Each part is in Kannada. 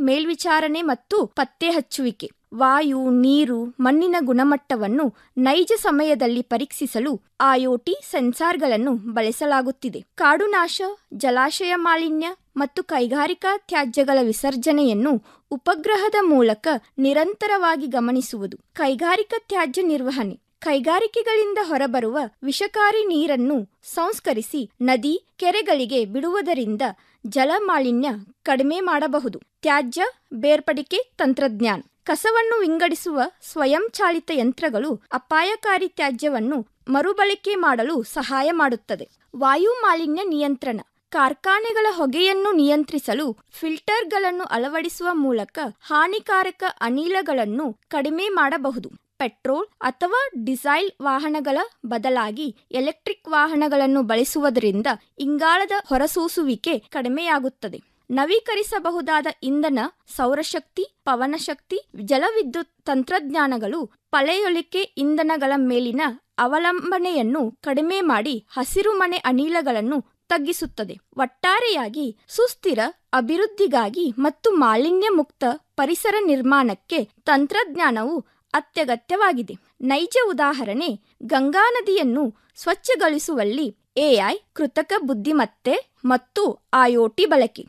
ಮೇಲ್ವಿಚಾರಣೆ ಮತ್ತು ಪತ್ತೆ ಹಚ್ಚುವಿಕೆ, ವಾಯು, ನೀರು, ಮಣ್ಣಿನ ಗುಣಮಟ್ಟವನ್ನು ನೈಜ ಸಮಯದಲ್ಲಿ ಪರೀಕ್ಷಿಸಲು ಐಒಟಿ ಸೆನ್ಸಾರ್ಗಳನ್ನು ಬಳಸಲಾಗುತ್ತಿದೆ. ಕಾಡು ನಾಶ, ಜಲಾಶಯ ಮಾಲಿನ್ಯ ಮತ್ತು ಕೈಗಾರಿಕಾ ತ್ಯಾಜ್ಯಗಳ ವಿಸರ್ಜನೆಯನ್ನು ಉಪಗ್ರಹದ ಮೂಲಕ ನಿರಂತರವಾಗಿ ಗಮನಿಸುವುದು. ಕೈಗಾರಿಕಾ ತ್ಯಾಜ್ಯ ನಿರ್ವಹಣೆ, ಕೈಗಾರಿಕೆಗಳಿಂದ ಹೊರಬರುವ ವಿಷಕಾರಿ ನೀರನ್ನು ಸಂಸ್ಕರಿಸಿ ನದಿ, ಕೆರೆಗಳಿಗೆ ಬಿಡುವುದರಿಂದ ಜಲ ಮಾಲಿನ್ಯ ಕಡಿಮೆ ಮಾಡಬಹುದು. ತ್ಯಾಜ್ಯ ಬೇರ್ಪಡಿಕೆ ತಂತ್ರಜ್ಞಾನ, ಕಸವನ್ನು ವಿಂಗಡಿಸುವ ಸ್ವಯಂಚಾಲಿತ ಯಂತ್ರಗಳು ಅಪಾಯಕಾರಿ ತ್ಯಾಜ್ಯವನ್ನು ಮರುಬಳಕೆ ಮಾಡಲು ಸಹಾಯ ಮಾಡುತ್ತದೆ. ವಾಯು ಮಾಲಿನ್ಯ ನಿಯಂತ್ರಣ, ಕಾರ್ಖಾನೆಗಳ ಹೊಗೆಯನ್ನು ನಿಯಂತ್ರಿಸಲು ಫಿಲ್ಟರ್ಗಳನ್ನು ಅಳವಡಿಸುವ ಮೂಲಕ ಹಾನಿಕಾರಕ ಅನಿಲಗಳನ್ನು ಕಡಿಮೆ ಮಾಡಬಹುದು. ಪೆಟ್ರೋಲ್ ಅಥವಾ ಡೀಸೆಲ್ ವಾಹನಗಳ ಬದಲಾಗಿ ಎಲೆಕ್ಟ್ರಿಕ್ ವಾಹನಗಳನ್ನು ಬಳಸುವುದರಿಂದ ಇಂಗಾಲದ ಹೊರಸೂಸುವಿಕೆ ಕಡಿಮೆಯಾಗುತ್ತದೆ. ನವೀಕರಿಸಬಹುದಾದ ಇಂಧನ, ಸೌರಶಕ್ತಿ, ಪವನಶಕ್ತಿ, ಜಲವಿದ್ಯುತ್ ತಂತ್ರಜ್ಞಾನಗಳು ಪಳೆಯುಳಿಕೆ ಇಂಧನಗಳ ಮೇಲಿನ ಅವಲಂಬನೆಯನ್ನು ಕಡಿಮೆ ಮಾಡಿ ಹಸಿರುಮನೆ ಅನಿಲಗಳನ್ನು ತಗ್ಗಿಸುತ್ತದೆ. ಒಟ್ಟಾರೆಯಾಗಿ ಸುಸ್ಥಿರ ಅಭಿವೃದ್ಧಿಗಾಗಿ ಮತ್ತು ಮಾಲಿನ್ಯ ಮುಕ್ತ ಪರಿಸರ ನಿರ್ಮಾಣಕ್ಕೆ ತಂತ್ರಜ್ಞಾನವು ಅತ್ಯಗತ್ಯವಾಗಿದೆ. ನೈಜ ಉದಾಹರಣೆ, ಗಂಗಾ ನದಿಯನ್ನು ಸ್ವಚ್ಛಗೊಳಿಸುವಲ್ಲಿ ಎಐ, ಕೃತಕ ಬುದ್ಧಿಮತ್ತೆ ಮತ್ತು ಐಒಟಿ ಬಳಕೆ.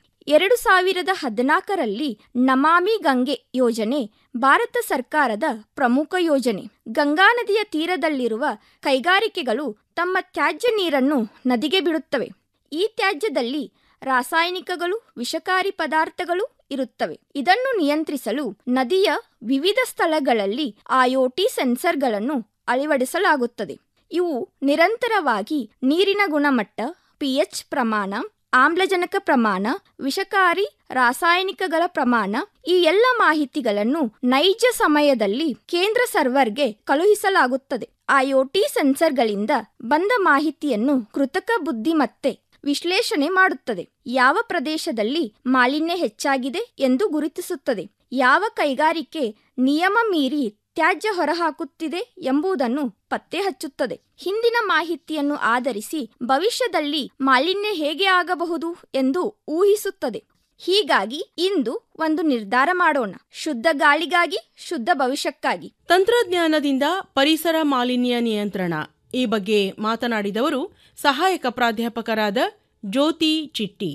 2014ರಲ್ಲಿ ನಮಾಮಿ ಗಂಗೆ ಯೋಜನೆ ಭಾರತ ಸರ್ಕಾರದ ಪ್ರಮುಖ ಯೋಜನೆ. ಗಂಗಾ ನದಿಯ ತೀರದಲ್ಲಿರುವ ಕೈಗಾರಿಕೆಗಳು ತಮ್ಮ ತ್ಯಾಜ್ಯ ನೀರನ್ನು ನದಿಗೆ ಬಿಡುತ್ತವೆ. ಈ ತ್ಯಾಜ್ಯದಲ್ಲಿ ರಾಸಾಯನಿಕಗಳು, ವಿಷಕಾರಿ ಪದಾರ್ಥಗಳು ಇರುತ್ತವೆ. ಇದನ್ನು ನಿಯಂತ್ರಿಸಲು ನದಿಯ ವಿವಿಧ ಸ್ಥಳಗಳಲ್ಲಿ ಐಒಟಿ ಸೆನ್ಸರ್ಗಳನ್ನು ಅಳವಡಿಸಲಾಗುತ್ತದೆ. ಇವು ನಿರಂತರವಾಗಿ ನೀರಿನ ಗುಣಮಟ್ಟ, ಪಿಎಚ್ ಪ್ರಮಾಣ, ಆಮ್ಲಜನಕ ಪ್ರಮಾಣ, ವಿಷಕಾರಿ ರಾಸಾಯನಿಕಗಳ ಪ್ರಮಾಣ ಈ ಎಲ್ಲ ಮಾಹಿತಿಗಳನ್ನು ನೈಜ ಸಮಯದಲ್ಲಿ ಕೇಂದ್ರ ಸರ್ವರ್ಗೆ ಕಳುಹಿಸಲಾಗುತ್ತದೆ. ಐಒಟಿ ಸೆನ್ಸರ್ಗಳಿಂದ ಬಂದ ಮಾಹಿತಿಯನ್ನು ಕೃತಕ ಬುದ್ಧಿಮತ್ತೆ ವಿಶ್ಲೇಷಣೆ ಮಾಡುತ್ತದೆ. ಯಾವ ಪ್ರದೇಶದಲ್ಲಿ ಮಾಲಿನ್ಯ ಹೆಚ್ಚಾಗಿದೆ ಎಂದು ಗುರುತಿಸುತ್ತದೆ. ಯಾವ ಕೈಗಾರಿಕೆ ನಿಯಮ ಮೀರಿ ತ್ಯಾಜ್ಯ ಹೊರಹಾಕುತ್ತಿದೆ ಎಂಬುದನ್ನು ಪತ್ತೆ ಹಚ್ಚುತ್ತದೆ. ಹಿಂದಿನ ಮಾಹಿತಿಯನ್ನು ಆಧರಿಸಿ ಭವಿಷ್ಯದಲ್ಲಿ ಮಾಲಿನ್ಯ ಹೇಗೆ ಆಗಬಹುದು ಎಂದು ಊಹಿಸುತ್ತದೆ. ಹೀಗಾಗಿ ಇಂದು ಒಂದು ನಿರ್ಧಾರ ಮಾಡೋಣ, ಶುದ್ಧ ಗಾಳಿಗಾಗಿ, ಶುದ್ಧ ಭವಿಷ್ಯಕ್ಕಾಗಿ. ತಂತ್ರಜ್ಞಾನದಿಂದ ಪರಿಸರ ಮಾಲಿನ್ಯ ನಿಯಂತ್ರಣ ಈ ಬಗ್ಗೆ ಮಾತನಾಡಿದವರು ಸಹಾಯಕ ಪ್ರಾಧ್ಯಾಪಕರಾದ ಜ್ಯೋತಿ ಚಿಟ್ಟಿ.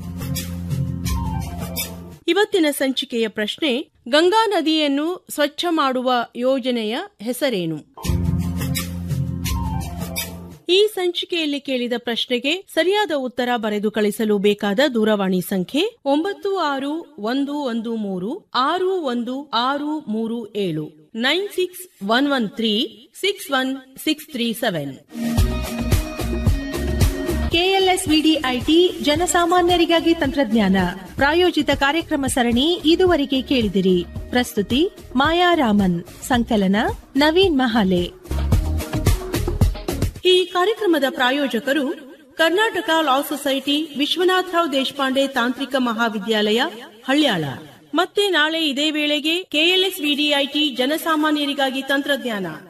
ಇವತ್ತಿನ ಸಂಚಿಕೆಯ ಪ್ರಶ್ನೆ, ಗಂಗಾ ನದಿಯನ್ನು ಸ್ವಚ್ಛ ಮಾಡುವ ಯೋಜನೆಯ ಹೆಸರೇನು? ಈ ಸಂಚಿಕೆಯಲ್ಲಿ ಕೇಳಿದ ಪ್ರಶ್ನೆಗೆ ಸರಿಯಾದ ಉತ್ತರ ಬರೆದು ಕಳಿಸಲು ಬೇಕಾದ ದೂರವಾಣಿ ಸಂಖ್ಯೆ 9611361637 9611361637. ಕೆಎಲ್ಎಸ್ವಿಡಿಐಟಿ ಜನಸಾಮಾನ್ಯರಿಗಾಗಿ ತಂತ್ರಜ್ಞಾನ ಪ್ರಾಯೋಜಿತ ಕಾರ್ಯಕ್ರಮ ಸರಣಿ ಇದುವರೆಗೆ ಕೇಳಿದಿರಿ. ಪ್ರಸ್ತುತಿ ಮಾಯಾ ರಾಮನ್, ಸಂಕಲನ ನವೀನ್ ಮಹಾಲೆ. ಈ ಕಾರ್ಯಕ್ರಮದ ಪ್ರಾಯೋಜಕರು ಕರ್ನಾಟಕ ಲಾ ಸೊಸೈಟಿ, ವಿಶ್ವನಾಥರಾವ್ ದೇಶಪಾಂಡೆ ತಾಂತ್ರಿಕ ಮಹಾವಿದ್ಯಾಲಯ, ಹಳ್ಯಾಳ. ಮತ್ತೆ ನಾಳೆ ಇದೇ ವೇಳೆಗೆ ಕೆಎಲ್ಎಸ್ವಿಡಿಐಟಿ ಜನಸಾಮಾನ್ಯರಿಗಾಗಿ ತಂತ್ರಜ್ಞಾನ.